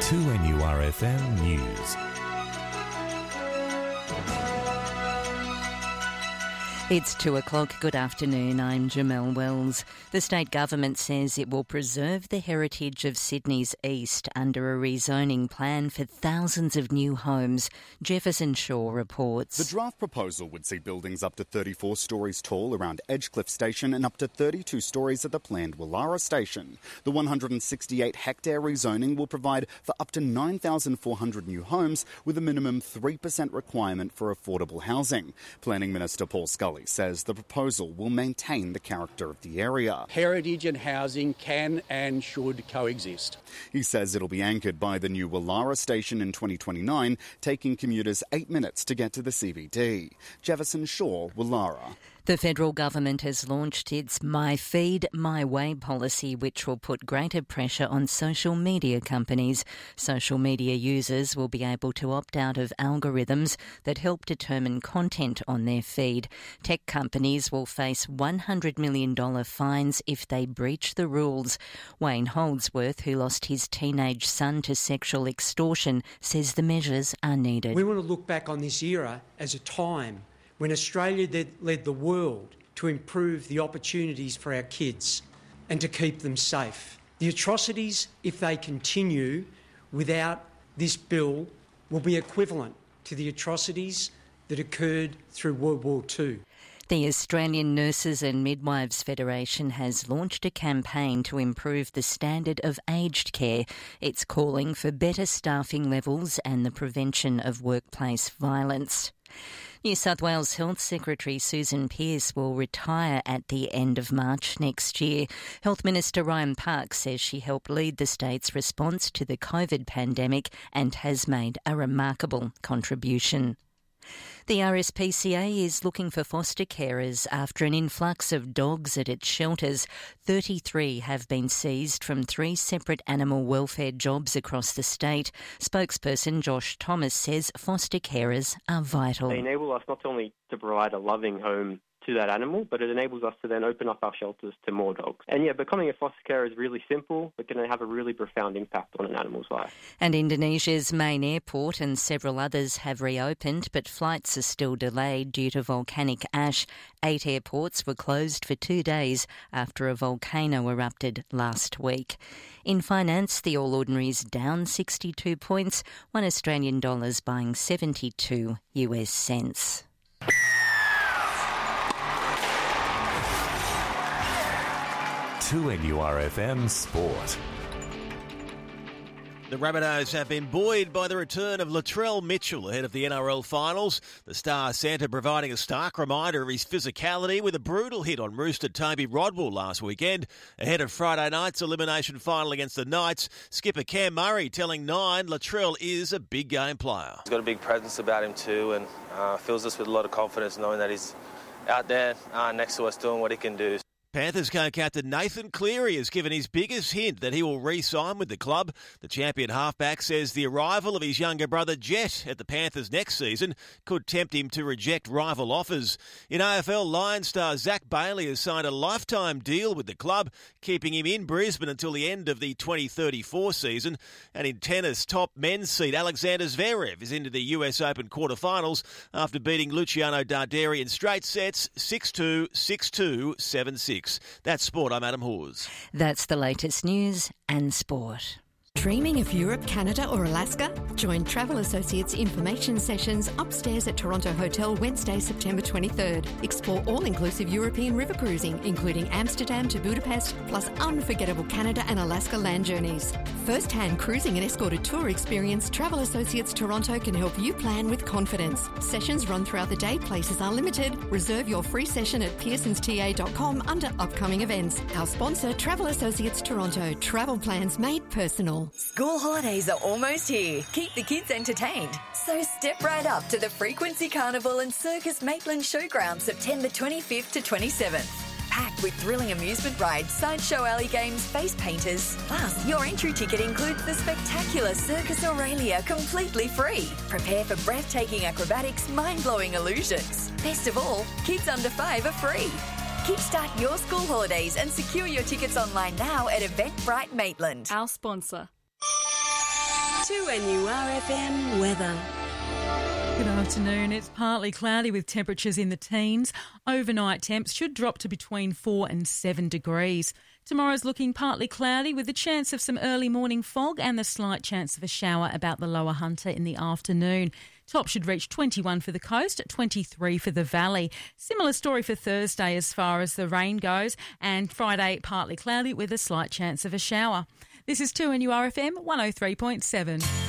2NURFM News. It's 2 o'clock. Good afternoon. I'm Jamelle Wells. The state government says it will preserve the heritage of Sydney's east under a rezoning plan for thousands of new homes. Jefferson Shaw reports. The draft proposal would see buildings up to 34 stories tall around Edgecliff Station and up to 32 stories at the planned Woollahra Station. The 168-hectare rezoning will provide for up to 9,400 new homes with a minimum 3% requirement for affordable housing. Planning Minister Paul Scully says the proposal will maintain the character of the area. Heritage and housing can and should coexist. He says it'll be anchored by the new Woollahra Station in 2029, taking commuters 8 minutes to get to the CBD. Jefferson Shaw, Woollahra. The federal government has launched its My Feed, My Way policy, which will put greater pressure on social media companies. Social media users will be able to opt out of algorithms that help determine content on their feed. Tech companies will face $100 million fines if they breach the rules. Wayne Holdsworth, who lost his teenage son to sexual extortion, says the measures are needed. We want to look back on this era as a time when Australia led the world to improve the opportunities for our kids and to keep them safe. The atrocities, if they continue without this bill, will be equivalent to the atrocities that occurred through World War II. The Australian Nurses and Midwives Federation has launched a campaign to improve the standard of aged care. It's calling for better staffing levels and the prevention of workplace violence. New South Wales Health Secretary Susan Pearce will retire at the end of March next year. Health Minister Ryan Parks says she helped lead the state's response to the COVID pandemic and has made a remarkable contribution. The RSPCA is looking for foster carers after an influx of dogs at its shelters. 33 have been seized from 3 separate animal welfare jobs across the state. Spokesperson Josh Thomas says foster carers are vital. They enable us not only to provide a loving home to that animal, but it enables us to then open up our shelters to more dogs. And becoming a foster carer is really simple, but can have a really profound impact on an animal's life. And Indonesia's main airport and several others have reopened, but flights are still delayed due to volcanic ash. 8 airports were closed for 2 days after a volcano erupted last week. In finance, the All Ordinaries down 62 points, $1 Australian buying 72 US cents. To NURFM Sport. The Rabbitohs have been buoyed by the return of Latrell Mitchell ahead of the NRL finals. The star centre providing a stark reminder of his physicality with a brutal hit on Rooster Toby Rodwell last weekend. Ahead of Friday night's elimination final against the Knights, skipper Cam Murray telling Nine Latrell is a big game player. He's got a big presence about him too, and fills us with a lot of confidence knowing that he's out there next to us doing what he can do. Panthers co-captain Nathan Cleary has given his biggest hint that he will re-sign with the club. The champion halfback says the arrival of his younger brother Jet at the Panthers next season could tempt him to reject rival offers. In AFL, Lions star Zach Bailey has signed a lifetime deal with the club, keeping him in Brisbane until the end of the 2034 season. And in tennis, top men's seed Alexander Zverev is into the US Open quarterfinals after beating Luciano Darderi in straight sets 6-2, 6-2, 7-6. That's sport. I'm Adam Hawes. That's the latest news and sport. Dreaming of Europe, Canada or Alaska? Join Travel Associates information sessions upstairs at Toronto Hotel Wednesday, September 23rd. Explore all-inclusive European river cruising, including Amsterdam to Budapest, plus unforgettable Canada and Alaska land journeys. First-hand cruising and escorted tour experience, Travel Associates Toronto can help you plan with confidence. Sessions run throughout the day, places are limited. Reserve your free session at pearsonsta.com under upcoming events. Our sponsor, Travel Associates Toronto. Travel plans made personal. School holidays are almost here. Keep the kids entertained. So step right up to the Frequency Carnival and Circus Maitland Showground September 25th to 27th. Packed with thrilling amusement rides, sideshow alley games, face painters. Plus, your entry ticket includes the spectacular Circus Aurelia completely free. Prepare for breathtaking acrobatics, mind-blowing illusions. Best of all, kids under 5 are free. Kickstart your school holidays and secure your tickets online now at Eventbrite Maitland. Our sponsor. 2NURFM weather. Good afternoon. It's partly cloudy with temperatures in the teens. Overnight temps should drop to between 4 and 7 degrees. Tomorrow's looking partly cloudy with the chance of some early morning fog and the slight chance of a shower about the Lower Hunter in the afternoon. Top should reach 21 for the coast, 23 for the valley. Similar story for Thursday as far as the rain goes, and Friday partly cloudy with a slight chance of a shower. This is 2NURFM 103.7.